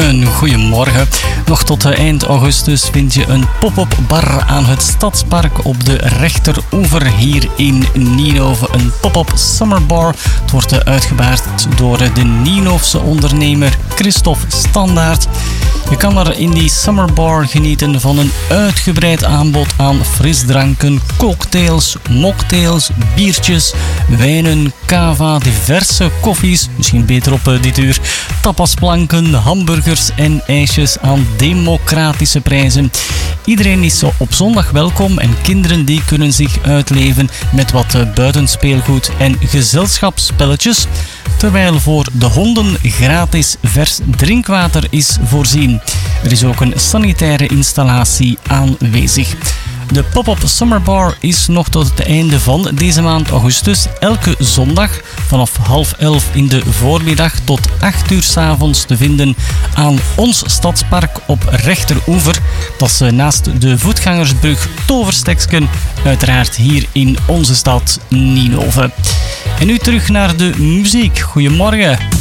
Een goeiemorgen. Nog tot eind augustus vind je een pop-up bar aan het Stadspark op de rechteroever hier in Nienhoven. Een pop-up summerbar. Het wordt uitgebaard door de Nienhoofse ondernemer Christophe Standaard. Je kan er in die summerbar genieten van een uitgebreid aanbod aan frisdranken, cocktails, mocktails, biertjes, wijnen, cava, diverse koffies, misschien beter op dit uur, tapasplanken, hamburgers en ijsjes aan democratische prijzen. Iedereen is op zondag welkom en kinderen die kunnen zich uitleven met wat buitenspeelgoed en gezelschapsspelletjes, terwijl voor de honden gratis vers drinkwater is voorzien. Er is ook een sanitaire installatie aanwezig. De pop-up summerbar is nog tot het einde van deze maand augustus elke zondag vanaf 10:30 in de voormiddag tot 8 uur 's avonds te vinden aan ons Stadspark op rechteroever. Dat is naast de voetgangersbrug Toversteksken, uiteraard hier in onze stad Nienhoven. En nu terug naar de muziek. Goedemorgen.